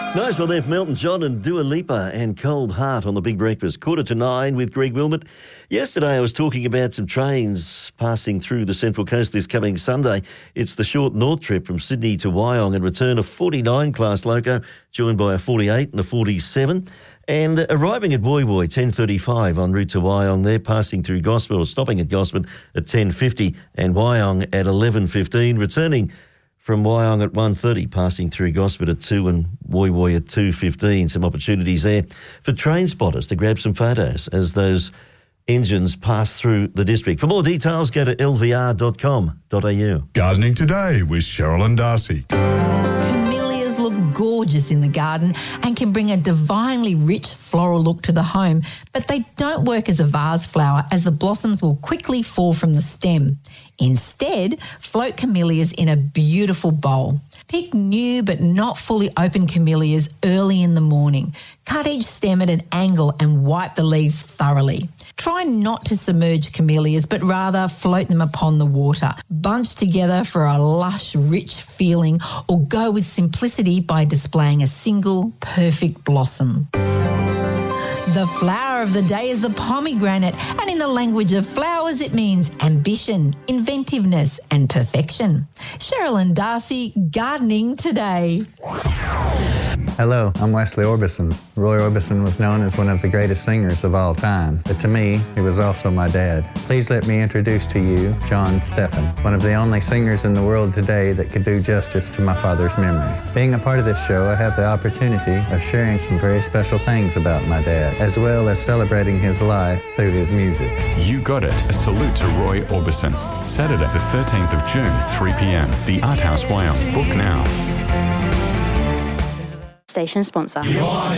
Nice one there for Elton John and Dua Lipa and Cold Heart on the Big Breakfast. 8:45 with Greg Wilmot. Yesterday I was talking about some trains passing through the Central Coast this coming Sunday. It's the short north trip from Sydney to Wyong and return a 49 class loco joined by a 48 and a 47. And arriving at Woy Woy 10:35 en route to Wyong, they're passing through Gosford or stopping at Gosford at 10:50 and Wyong at 11:15, returning from Wyong at 1:30, passing through Gosford at 2 and Woy Woy at 2:15. Some opportunities there for train spotters to grab some photos as those engines pass through the district. For more details, go to lvr.com.au. Gardening Today with Cheryl and Darcy. Camellias look gorgeous in the garden and can bring a divinely rich floral look to the home, but they don't work as a vase flower as the blossoms will quickly fall from the stem. Instead, float camellias in a beautiful bowl. Pick new but not fully open camellias early in the morning. Cut each stem at an angle and wipe the leaves thoroughly. Try not to submerge camellias, but rather float them upon the water. Bunch together for a lush, rich feeling, or go with simplicity by displaying a single perfect blossom. The flower of the day is the pomegranate, and in the language of flowers, it means ambition, inventiveness, and perfection. Cheryl and Darcy, Gardening Today. Hello, I'm Wesley Orbison. Roy Orbison was known as one of the greatest singers of all time, but to me, he was also my dad. Please let me introduce to you John Steffen, one of the only singers in the world today that could do justice to my father's memory. Being a part of this show, I have the opportunity of sharing some very special things about my dad, as well as celebrating his life through his music. You got it. A salute to Roy Orbison. Saturday the 13th of June, 3 p.m. The Art House Wyong. Book now. Station sponsor.